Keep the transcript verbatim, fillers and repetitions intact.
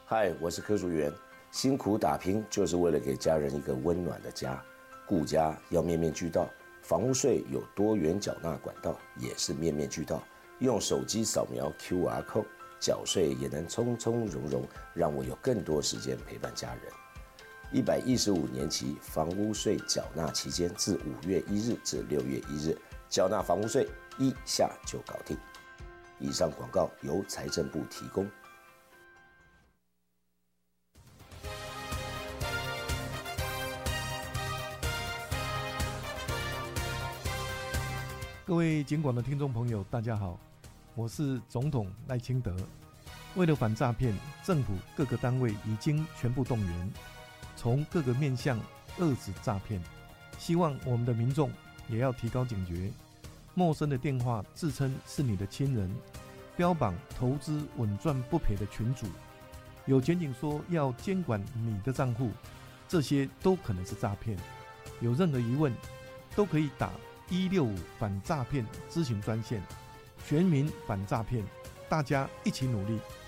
嗨，我是柯淑媛。辛苦打拼就是为了给家人一个温暖的家，顾家要面面俱到。房屋税有多元缴纳管道，也是面面俱到。用手机扫描 Q R code， 缴税也能从从容容，让我有更多时间陪伴家人。一百一十五年期房屋税缴纳期间，自五月一日至六月一日，缴纳房屋税一下就搞定。以上广告由财政部提供。 各位警广的听众朋友，大家好，我是总统赖清德。为了反诈骗，政府各个单位已经全部动员，从各个面向遏止诈骗。希望我们的民众也要提高警觉，陌生的电话自称是你的亲人，标榜投资稳赚不赔的群组，有检警说要监管你的账户，这些都可能是诈骗。有任何疑问，都可以打一六五反诈骗咨询专线，全民反诈骗，大家一起努力。